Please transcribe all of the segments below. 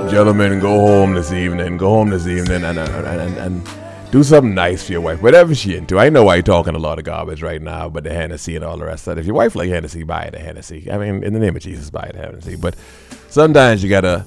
Gentlemen, go home this evening. Go home this evening and do something nice for your wife, whatever she into. I know why you're talking a lot of garbage right now, but the Hennessy and all the rest of it. If your wife like Hennessy, buy the Hennessy. I mean, in the name of Jesus, buy the Hennessy. But sometimes you gotta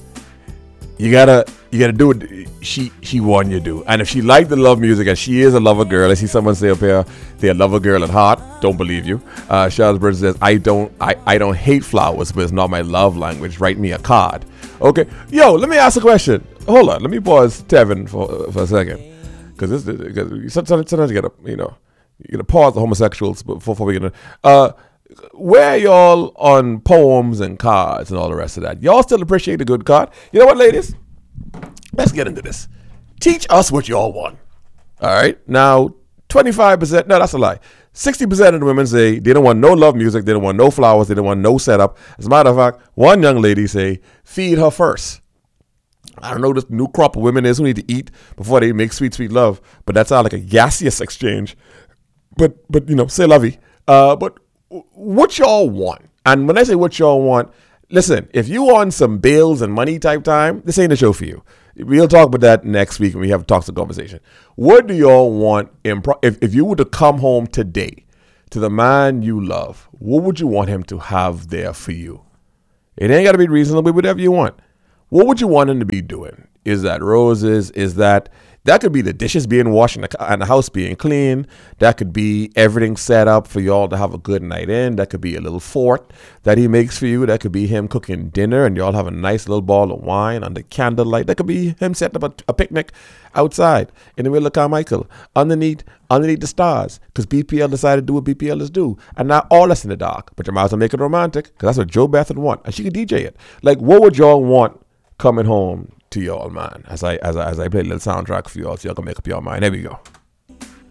do what she want you to do. And if she like the love music and she is a lover girl, I see someone say up here they're a lover girl at heart. Don't believe you. Charles Burton says I don't hate flowers, but it's not my love language. Write me a card. Okay, yo, let me ask a question. Hold on, let me pause Tevin for a second. Because sometimes you gotta pause the homosexuals before we get in. Where y'all on poems and cards and all the rest of that? Y'all still appreciate a good card? You know what, ladies? Let's get into this. Teach us what y'all want. All right. Now, 25%. No, that's a lie. 60% of the women say they don't want no love music. They don't want no flowers. They don't want no setup. As a matter of fact, one young lady say, feed her first. I don't know who this new crop of women is who need to eat before they make sweet, sweet love. But that sounds like a gaseous exchange. But say lovey. But what y'all want? And when I say what y'all want, listen, if you want some bills and money type time, this ain't the show for you. We'll talk about that next week when we have a toxic conversation. What do y'all want if you were to come home today to the man you love, what would you want him to have there for you? It ain't got to be reasonable, whatever you want. What would you want him to be doing? Is that roses? Is that could be the dishes being washed and the house being clean. That could be everything set up for y'all to have a good night in. That could be a little fort that he makes for you. That could be him cooking dinner and y'all have a nice little bottle of wine under candlelight. That could be him setting up a picnic outside in the middle of Carmichael underneath the stars, because BPL decided to do what BPLers do. And not all that's in the dark, but you might as well make it romantic, because that's what Joe Beth would want. And she could DJ it. Like, what would y'all want coming home to y'all, man, as I play a little soundtrack for y'all so y'all can make up your mind. Here we go.